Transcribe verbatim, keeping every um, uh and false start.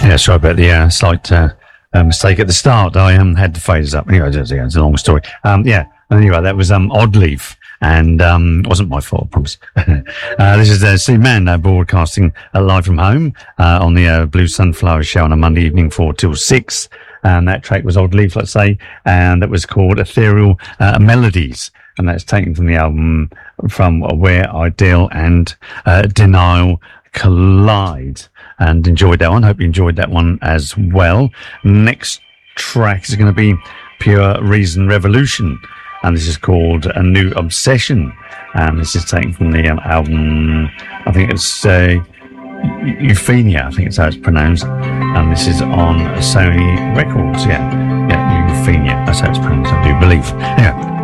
Yeah, sorry about the uh, slight uh, uh, mistake at the start. I um, had the faders up. Anyway, it's, yeah, it's a long story. Um, yeah, anyway, that was um, Odd Leaf. And um, it wasn't my fault, I promise. uh, this is uh, Steve Mann uh, broadcasting uh, live from home uh, on the uh, Blue Sunflower Show on a Monday evening, four till six. And that track was Odd Leaf, let's say, and that was called Ethereal uh, Melodies. And that's taken from the album From Where Ideal and uh, Denial Collide. And enjoyed that one. Hope you enjoyed that one as well. Next track is going to be Pure Reason Revolution. And this is called A New Obsession. And this is taken from the um, album, I think it's uh, Euphenia, I think it's how it's pronounced. And this is on Sony Records, yeah. Yeah, Euphenia, that's how it's pronounced, I do believe. Yeah.